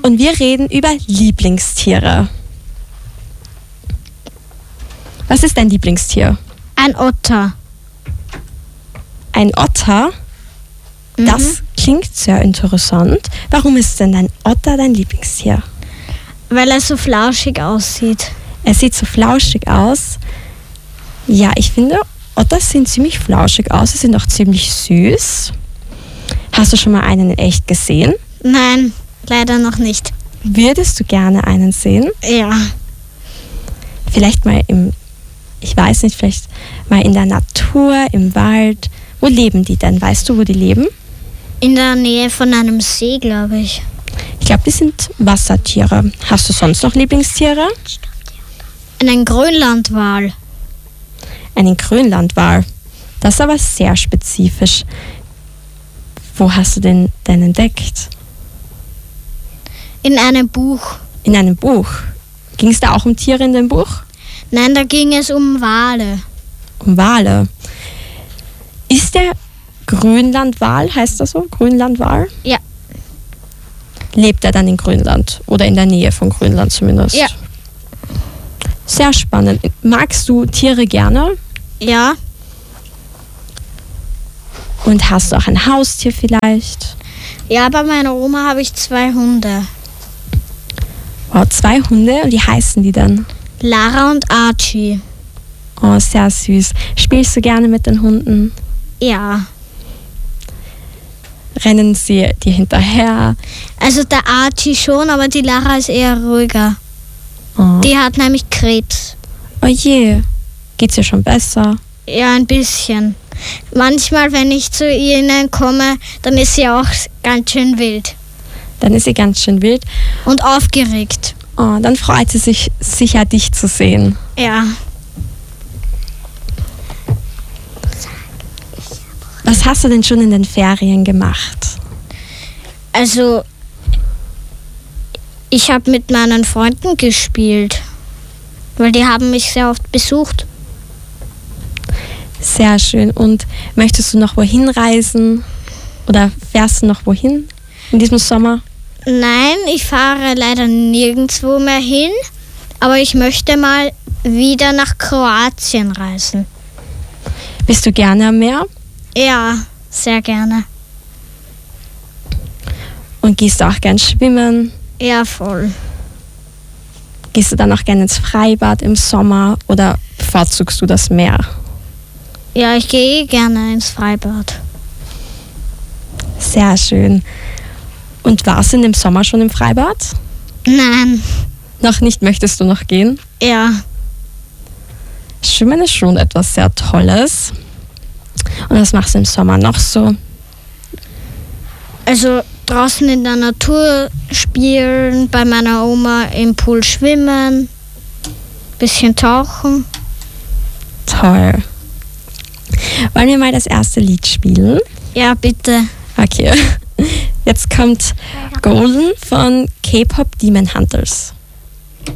und wir reden über Lieblingstiere. Was ist dein Lieblingstier? Ein Otter. Ein Otter? Das klingt sehr interessant. Warum ist denn ein Otter dein Lieblingstier? Weil er so flauschig aussieht. Er sieht so flauschig aus. Ja, ich finde, Otters sehen ziemlich flauschig aus. Sie sind auch ziemlich süß. Hast du schon mal einen in echt gesehen? Nein, leider noch nicht. Würdest du gerne einen sehen? Ja. Vielleicht mal vielleicht mal in der Natur, im Wald. Wo leben die denn? Weißt du, wo die leben? In der Nähe von einem See, glaube ich. Ich glaube, die sind Wassertiere. Hast du sonst noch Lieblingstiere? Einen Grönlandwal. Einen Grönlandwal. Das ist aber sehr spezifisch. Wo hast du den denn entdeckt? In einem Buch. In einem Buch. Ging es da auch um Tiere in dem Buch? Nein, da ging es um Wale. Um Wale. Ist der Grönlandwal, heißt das so? Grönlandwal? Ja. Lebt er dann in Grönland oder in der Nähe von Grönland zumindest? Ja. Sehr spannend. Magst du Tiere gerne? Ja. Und hast du auch ein Haustier vielleicht? Ja, bei meiner Oma habe ich 2 Hunde. Wow, 2 Hunde. Und wie heißen die dann? Lara und Archie. Oh, sehr süß. Spielst du gerne mit den Hunden? Ja. Rennen sie dir hinterher? Also der Archie schon, aber die Lara ist eher ruhiger. Oh, Die hat nämlich Krebs. oh je. Geht's ihr schon besser? Ja, ein bisschen. Manchmal, wenn ich zu ihnen komme, dann ist sie auch ganz schön wild Dann ist sie ganz schön wild. und aufgeregt. Oh, dann freut sie sich sicher, dich zu sehen. Ja. Was hast du denn schon in den Ferien gemacht? Also, ich habe mit meinen Freunden gespielt, weil die haben mich sehr oft besucht. Sehr schön. Und möchtest du noch wohin reisen? Oder fährst du noch wohin in diesem Sommer? Nein, ich fahre leider nirgendwo mehr hin, aber ich möchte mal wieder nach Kroatien reisen. Bist du gerne am Meer? Ja, sehr gerne. Und gehst du auch gern schwimmen? Ja, voll. Gehst du dann auch gerne ins Freibad im Sommer oder bevorzugst du das Meer? Ja, ich gehe gerne ins Freibad. Sehr schön. Und warst du in dem Sommer schon im Freibad? Nein, Noch nicht, möchtest du noch gehen? ja. Schwimmen ist schon etwas sehr Tolles. Und was machst du im Sommer noch so? Also draußen in der Natur spielen, bei meiner Oma im Pool schwimmen, bisschen tauchen. Toll. Wollen wir mal das erste Lied spielen? Ja, bitte. Okay. Jetzt kommt Golden von K-Pop Demon Hunters.